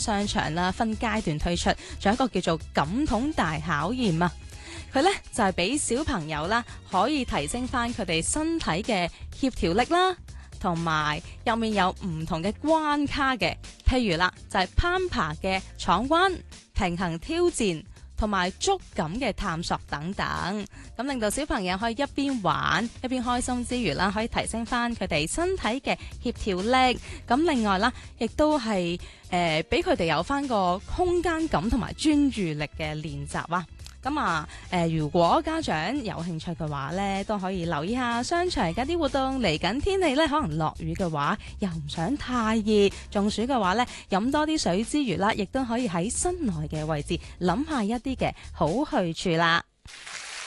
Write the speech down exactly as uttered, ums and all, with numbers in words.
商場啦，分階段推出，仲有一個叫做感統大考驗啊。佢呢就係俾小朋友啦，可以提升翻佢哋身體嘅協調力啦，同埋入面有唔同嘅關卡嘅，譬如啦就係攀爬嘅闖關、平衡挑戰同埋觸感嘅探索等等，咁令到小朋友可以一邊玩一邊開心之餘啦，可以提升翻佢哋身體嘅協調力。咁另外啦，亦都係誒俾佢哋有翻個空間感同埋專注力嘅練習啊。咁啊，誒、呃，如果家長有興趣嘅話咧，都可以留意下商場嘅啲活動。嚟緊天氣咧，可能落雨嘅話，又唔想太熱，中暑嘅話咧，飲多啲水之餘啦，亦都可以喺室內嘅位置諗下一啲嘅好去處啦。